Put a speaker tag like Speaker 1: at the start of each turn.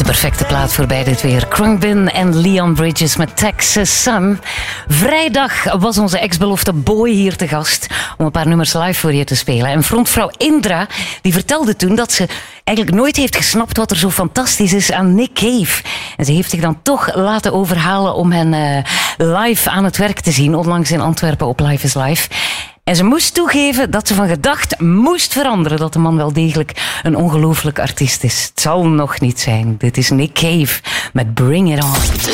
Speaker 1: perfecte plaat voorbij dit weer. Khruangbin en Leon Bridges met Texas Sun. Vrijdag was onze ex-belofte Boy hier te gast om een paar nummers live voor je te spelen. En frontvrouw Indra die vertelde toen dat ze eigenlijk nooit heeft gesnapt wat er zo fantastisch is aan Nick Cave. En ze heeft zich dan toch laten overhalen om hen live aan het werk te zien, onlangs in Antwerpen op Live is Live. En ze moest toegeven dat ze van gedacht moest veranderen dat de man wel degelijk een ongelooflijk artiest is. Het zal nog niet zijn. Dit is Nick Cave met Bring It On.